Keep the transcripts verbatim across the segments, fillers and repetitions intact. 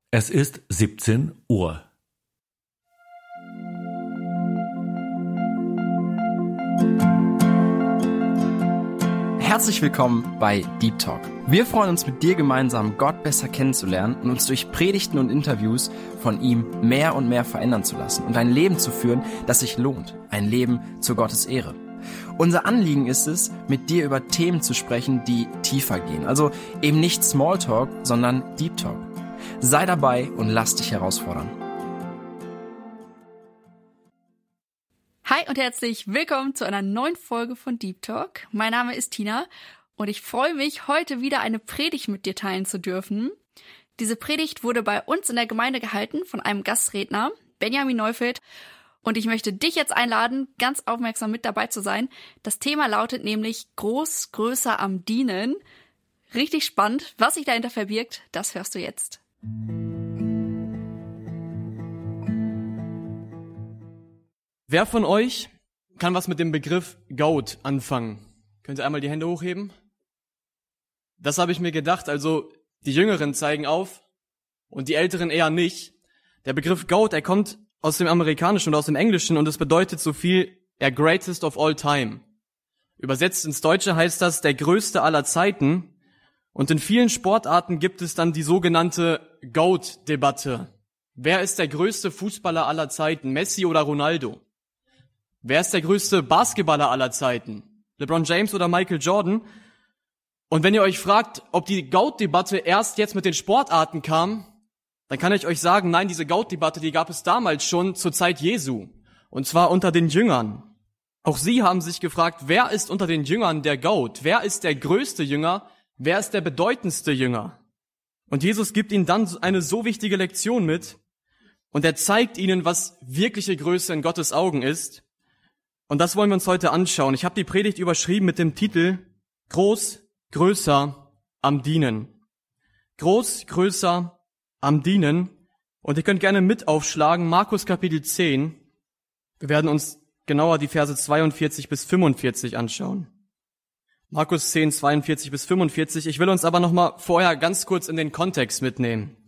Es ist siebzehn Uhr. Herzlich willkommen bei Deep Talk. Wir freuen uns, mit dir gemeinsam Gott besser kennenzulernen und uns durch Predigten und Interviews von ihm mehr und mehr verändern zu lassen und ein Leben zu führen, das sich lohnt. Ein Leben zu Gottes Ehre. Unser Anliegen ist es, mit dir über Themen zu sprechen, die tiefer gehen. Also eben nicht Smalltalk, sondern Deep Talk. Sei dabei und lass dich herausfordern. Hi und herzlich willkommen zu einer neuen Folge von Deep Talk. Mein Name ist Tina und ich freue mich, heute wieder eine Predigt mit dir teilen zu dürfen. Diese Predigt wurde bei uns in der Gemeinde gehalten von einem Gastredner, Benjamin Neufeld. Und ich möchte dich jetzt einladen, ganz aufmerksam mit dabei zu sein. Das Thema lautet nämlich groß, größer am Dienen. Richtig spannend. Was sich dahinter verbirgt, das hörst du jetzt. Wer von euch kann was mit dem Begriff Goat anfangen? Könnt ihr einmal die Hände hochheben? Das habe ich mir gedacht. Also die Jüngeren zeigen auf und die Älteren eher nicht. Der Begriff Goat, er kommt aus dem Amerikanischen und aus dem Englischen und es bedeutet so viel, der greatest of all time. Übersetzt ins Deutsche heißt das der größte aller Zeiten. Und in vielen Sportarten gibt es dann die sogenannte GOAT-Debatte. Wer ist der größte Fußballer aller Zeiten, Messi oder Ronaldo? Wer ist der größte Basketballer aller Zeiten, LeBron James oder Michael Jordan? Und wenn ihr euch fragt, ob die GOAT-Debatte erst jetzt mit den Sportarten kam, dann kann ich euch sagen, nein, diese GOAT-Debatte, die gab es damals schon zur Zeit Jesu. Und zwar unter den Jüngern. Auch sie haben sich gefragt, wer ist unter den Jüngern der GOAT? Wer ist der größte Jünger? Wer ist der bedeutendste Jünger? Und Jesus gibt ihnen dann eine so wichtige Lektion mit. Und er zeigt ihnen, was wirkliche Größe in Gottes Augen ist. Und das wollen wir uns heute anschauen. Ich habe die Predigt überschrieben mit dem Titel Groß, größer am Dienen. Groß, größer am Dienen. Und ihr könnt gerne mit aufschlagen, Markus Kapitel zehn. Wir werden uns genauer die Verse zweiundvierzig bis fünfundvierzig anschauen. Markus zehn, zweiundvierzig bis fünfundvierzig. Ich will uns aber noch mal vorher ganz kurz in den Kontext mitnehmen.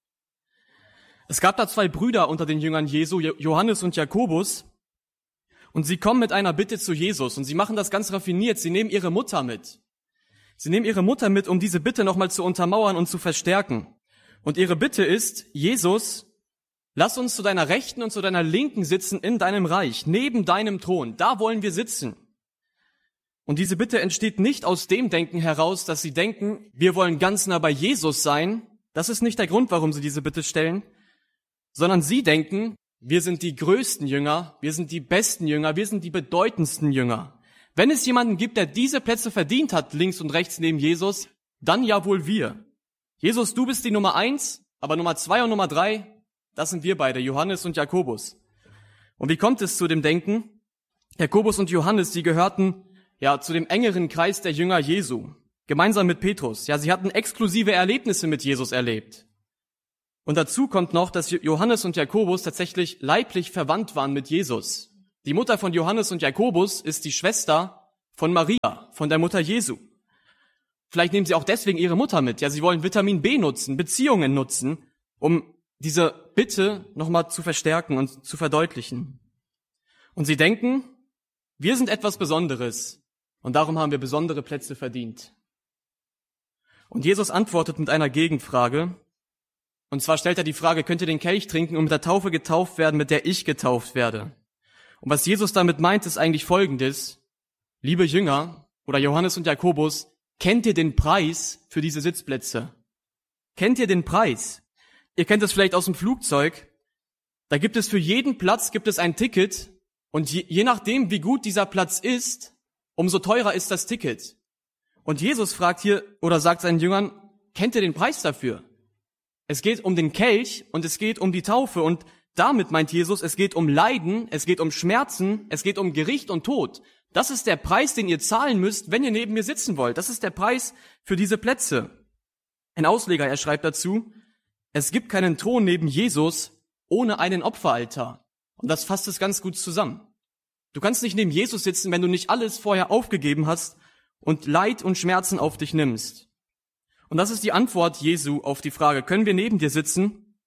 Es gab da zwei Brüder unter den Jüngern Jesu, Johannes und Jakobus. Und sie kommen mit einer Bitte zu Jesus. Und sie machen das ganz raffiniert. Sie nehmen ihre Mutter mit. Sie nehmen ihre Mutter mit, um diese Bitte noch mal zu untermauern und zu verstärken. Und ihre Bitte ist, Jesus, lass uns zu deiner Rechten und zu deiner Linken sitzen in deinem Reich, neben deinem Thron. Da wollen wir sitzen. Und diese Bitte entsteht nicht aus dem Denken heraus, dass sie denken, wir wollen ganz nah bei Jesus sein. Das ist nicht der Grund, warum sie diese Bitte stellen. Sondern sie denken, wir sind die größten Jünger, wir sind die besten Jünger, wir sind die bedeutendsten Jünger. Wenn es jemanden gibt, der diese Plätze verdient hat, links und rechts neben Jesus, dann ja wohl wir. Jesus, du bist die Nummer eins, aber Nummer zwei und Nummer drei, das sind wir beide, Johannes und Jakobus. Und wie kommt es zu dem Denken? Jakobus und Johannes, die gehörten ja zu dem engeren Kreis der Jünger Jesu, gemeinsam mit Petrus. Ja, sie hatten exklusive Erlebnisse mit Jesus erlebt. Und dazu kommt noch, dass Johannes und Jakobus tatsächlich leiblich verwandt waren mit Jesus. Die Mutter von Johannes und Jakobus ist die Schwester von Maria, von der Mutter Jesu. Vielleicht nehmen sie auch deswegen ihre Mutter mit. Ja, sie wollen Vitamin B nutzen, Beziehungen nutzen, um diese Bitte nochmal zu verstärken und zu verdeutlichen. Und sie denken, wir sind etwas Besonderes und darum haben wir besondere Plätze verdient. Und Jesus antwortet mit einer Gegenfrage. Und zwar stellt er die Frage, könnt ihr den Kelch trinken und mit der Taufe getauft werden, mit der ich getauft werde? Und was Jesus damit meint, ist eigentlich Folgendes. Liebe Jünger oder Johannes und Jakobus, kennt ihr den Preis für diese Sitzplätze? Kennt ihr den Preis? Ihr kennt es vielleicht aus dem Flugzeug. Da gibt es für jeden Platz gibt es ein Ticket und je, je nachdem, wie gut dieser Platz ist, umso teurer ist das Ticket. Und Jesus fragt hier oder sagt seinen Jüngern, kennt ihr den Preis dafür? Es geht um den Kelch und es geht um die Taufe und damit meint Jesus, es geht um Leiden, es geht um Schmerzen, es geht um Gericht und Tod. Das ist der Preis, den ihr zahlen müsst, wenn ihr neben mir sitzen wollt. Das ist der Preis für diese Plätze. Ein Ausleger, er schreibt dazu, es gibt keinen Thron neben Jesus ohne einen Opferaltar. Und das fasst es ganz gut zusammen. Du kannst nicht neben Jesus sitzen, wenn du nicht alles vorher aufgegeben hast und Leid und Schmerzen auf dich nimmst. Und das ist die Antwort Jesu auf die Frage, können wir neben dir sitzen?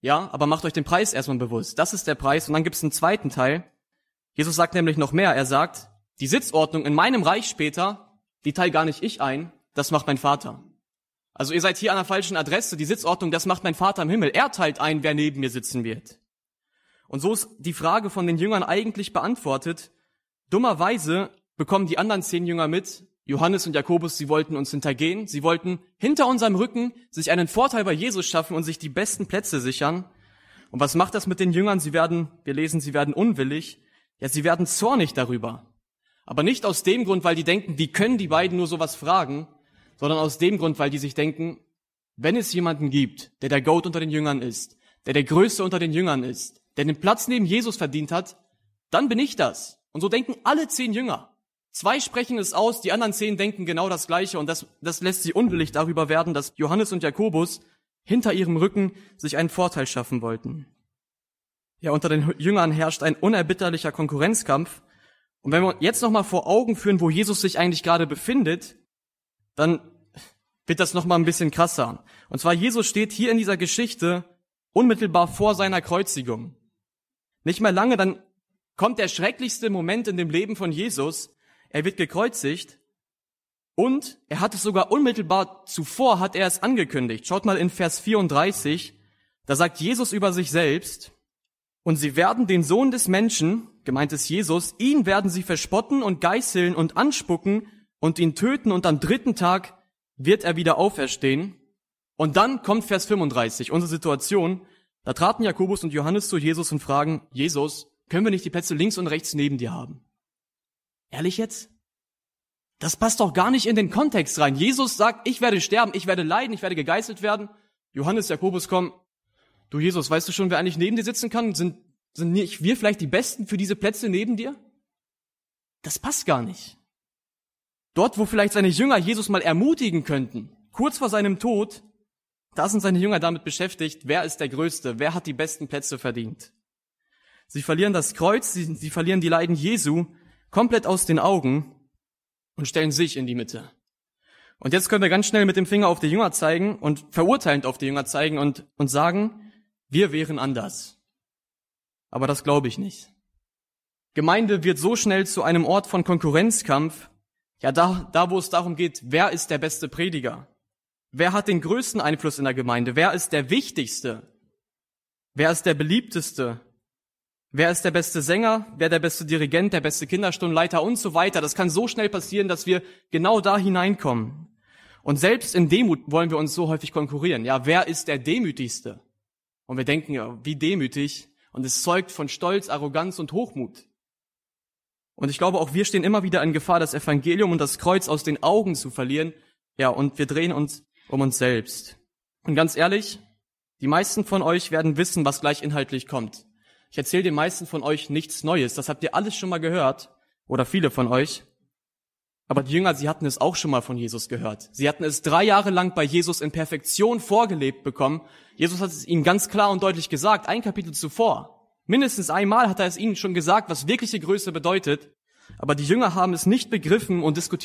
Ja, aber macht euch den Preis erstmal bewusst. Das ist der Preis. Und dann gibt es einen zweiten Teil. Jesus sagt nämlich noch mehr. Er sagt, die Sitzordnung in meinem Reich später, die teile gar nicht ich ein, das macht mein Vater. Also ihr seid hier an der falschen Adresse. Die Sitzordnung, das macht mein Vater im Himmel. Er teilt ein, wer neben mir sitzen wird. Und so ist die Frage von den Jüngern eigentlich beantwortet. Dummerweise bekommen die anderen zehn Jünger mit, Johannes und Jakobus, sie wollten uns hintergehen. Sie wollten hinter unserem Rücken sich einen Vorteil bei Jesus schaffen und sich die besten Plätze sichern. Und was macht das mit den Jüngern? Sie werden, wir lesen, sie werden unwillig. Ja, sie werden zornig darüber. Aber nicht aus dem Grund, weil die denken, wie können die beiden nur sowas fragen, sondern aus dem Grund, weil die sich denken, wenn es jemanden gibt, der der Goat unter den Jüngern ist, der der Größte unter den Jüngern ist, der den Platz neben Jesus verdient hat, dann bin ich das. Und so denken alle zehn Jünger. Zwei sprechen es aus, die anderen zehn denken genau das Gleiche und das, das lässt sie unwillig darüber werden, dass Johannes und Jakobus hinter ihrem Rücken sich einen Vorteil schaffen wollten. Ja, unter den Jüngern herrscht ein unerbitterlicher Konkurrenzkampf. Und wenn wir jetzt nochmal vor Augen führen, wo Jesus sich eigentlich gerade befindet, dann wird das nochmal ein bisschen krasser. Und zwar, Jesus steht hier in dieser Geschichte unmittelbar vor seiner Kreuzigung. Nicht mehr lange, dann kommt der schrecklichste Moment in dem Leben von Jesus. Er wird gekreuzigt und er hat es sogar unmittelbar zuvor, hat er es angekündigt. Schaut mal in Vers vierunddreißig, da sagt Jesus über sich selbst, und sie werden den Sohn des Menschen, gemeint ist Jesus, ihn werden sie verspotten und geißeln und anspucken und ihn töten und am dritten Tag wird er wieder auferstehen. Und dann kommt Vers fünfunddreißig, unsere Situation. Da traten Jakobus und Johannes zu Jesus und fragen, Jesus, können wir nicht die Plätze links und rechts neben dir haben? Ehrlich jetzt? Das passt doch gar nicht in den Kontext rein. Jesus sagt, ich werde sterben, ich werde leiden, ich werde gegeißelt werden. Johannes, Jakobus kommen, du Jesus, weißt du schon, wer eigentlich neben dir sitzen kann? Sind, sind nicht wir vielleicht die Besten für diese Plätze neben dir? Das passt gar nicht. Dort, wo vielleicht seine Jünger Jesus mal ermutigen könnten, kurz vor seinem Tod, da sind seine Jünger damit beschäftigt, wer ist der Größte, wer hat die besten Plätze verdient. Sie verlieren das Kreuz, sie, sie verlieren die Leiden Jesu komplett aus den Augen und stellen sich in die Mitte. Und jetzt können wir ganz schnell mit dem Finger auf die Jünger zeigen und verurteilend auf die Jünger zeigen und, und sagen, wir wären anders. Aber das glaube ich nicht. Gemeinde wird so schnell zu einem Ort von Konkurrenzkampf, ja da, da wo es darum geht, wer ist der beste Prediger? Wer hat den größten Einfluss in der Gemeinde? Wer ist der Wichtigste? Wer ist der Beliebteste? Wer ist der beste Sänger? Wer der beste Dirigent, der beste Kinderstundenleiter und so weiter? Das kann so schnell passieren, dass wir genau da hineinkommen. Und selbst in Demut wollen wir uns so häufig konkurrieren. Ja, wer ist der Demütigste? Und wir denken, ja, wie demütig. Und es zeugt von Stolz, Arroganz und Hochmut. Und ich glaube, auch wir stehen immer wieder in Gefahr, das Evangelium und das Kreuz aus den Augen zu verlieren. Ja, und wir drehen uns um uns selbst. Und ganz ehrlich, die meisten von euch werden wissen, was gleich inhaltlich kommt. Ich erzähle den meisten von euch nichts Neues. Das habt ihr alles schon mal gehört. Oder viele von euch. Aber die Jünger, sie hatten es auch schon mal von Jesus gehört. Sie hatten es drei Jahre lang bei Jesus in Perfektion vorgelebt bekommen. Jesus hat es ihnen ganz klar und deutlich gesagt, ein Kapitel zuvor. Mindestens einmal hat er es ihnen schon gesagt, was wirkliche Größe bedeutet. Aber die Jünger haben es nicht begriffen und diskutieren